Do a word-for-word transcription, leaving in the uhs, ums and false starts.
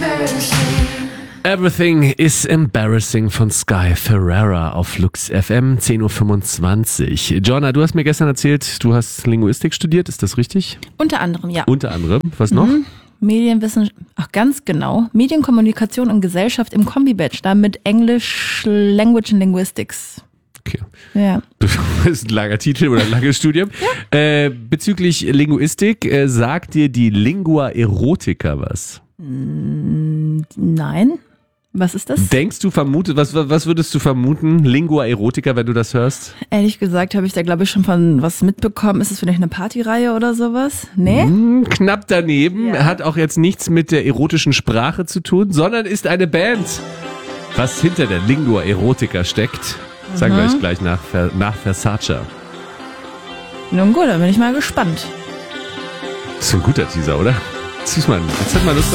Everything is Embarrassing von Sky Ferreira auf Lux F M, zehn Uhr fünfundzwanzig. Joanna, du hast mir gestern erzählt, du hast Linguistik studiert, ist das richtig? Unter anderem, ja. Unter anderem, was noch? Mhm. Medienwissenschaft, ach ganz genau, Medienkommunikation und Gesellschaft im Kombi-Bachelor mit English Language and Linguistics. Okay. Ja. Das ist ein langer Titel oder ein langes Studium. Ja. Äh, bezüglich Linguistik, äh, sagt dir die Lingua Erotica was? Nein. Was ist das? Denkst du, vermutet, was, was würdest du vermuten? Lingua Erotica, wenn du das hörst? Ehrlich gesagt habe ich da, glaube ich, schon von was mitbekommen. Ist es vielleicht eine Partyreihe oder sowas? Nee? Hm, knapp daneben. Ja. Hat auch jetzt nichts mit der erotischen Sprache zu tun, sondern ist eine Band. Was hinter der Lingua Erotica steckt, sagen wir euch gleich nach, nach Versace. Nun gut, dann bin ich mal gespannt. Das ist ein guter Teaser, oder? Zieh's mal, jetzt hat man Lust.